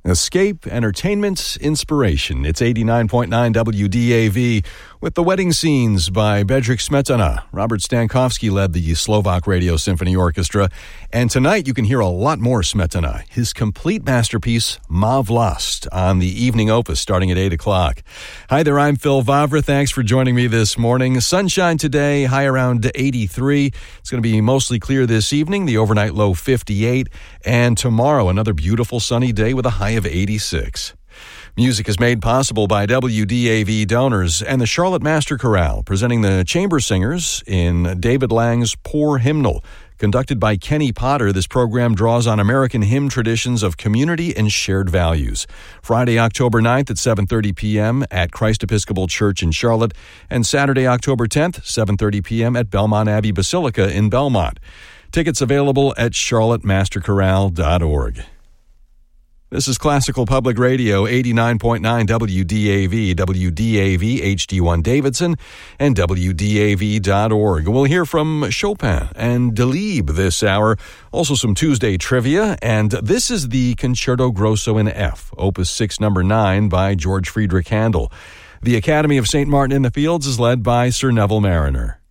Escape, entertainment, inspiration. It's 89.9 WDAV with the wedding scenes by Bedřich Smetana. Robert Stankovsky led the Slovak Radio Symphony Orchestra. And tonight you can hear a lot more Smetana, his complete masterpiece, Má Vlast, on the evening opus starting at 8 o'clock. Hi there, I'm Phil Vavra. Thanks for joining me this morning. Sunshine today, high around 83. It's going to be mostly clear this evening, the overnight low 58. And tomorrow, another beautiful sunny day with a high of 86. Music is made possible by WDAV donors and the Charlotte Master Chorale, presenting the chamber singers in David Lang's Poor Hymnal. Conducted by Kenny Potter, this program draws on American hymn traditions of community and shared values. Friday, October 9th at 7:30 p.m. at Christ Episcopal Church in Charlotte, and Saturday, October 10th, 7:30 p.m. at Belmont Abbey Basilica in Belmont. Tickets available at charlottemasterchorale.org. This is Classical Public Radio, 89.9 WDAV, WDAV HD1 Davidson, and WDAV.org. We'll hear from Chopin and Delibes this hour, also some Tuesday trivia, and this is the Concerto Grosso in F, Opus 6, number 9 by George Friedrich Handel. The Academy of St. Martin in the Fields is led by Sir Neville Mariner.